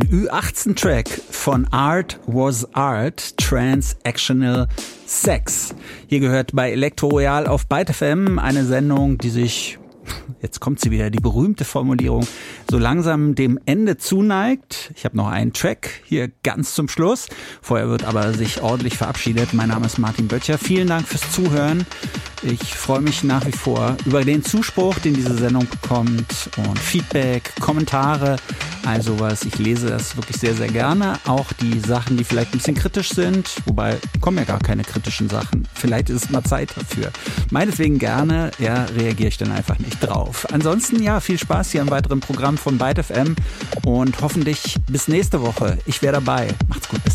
Ü18-Track von Art Was Art, Transactional Sex. Hier gehört bei Elektro Royal auf Byte FM eine Sendung, die sich, jetzt kommt sie wieder, die berühmte Formulierung, so langsam dem Ende zuneigt. Ich habe noch einen Track hier ganz zum Schluss. Vorher wird aber sich ordentlich verabschiedet. Mein Name ist Martin Böttcher. Vielen Dank fürs Zuhören. Ich freue mich nach wie vor über den Zuspruch, den diese Sendung bekommt, und Feedback, Kommentare, all sowas. Ich lese das wirklich sehr, sehr gerne. Auch die Sachen, die vielleicht ein bisschen kritisch sind, wobei kommen ja gar keine kritischen Sachen. Vielleicht ist es mal Zeit dafür. Meinetwegen gerne, ja, reagiere ich dann einfach nicht drauf. Ansonsten, ja, viel Spaß hier im weiteren Programm von Byte FM und hoffentlich bis nächste Woche. Ich wäre dabei. Macht's gut, bis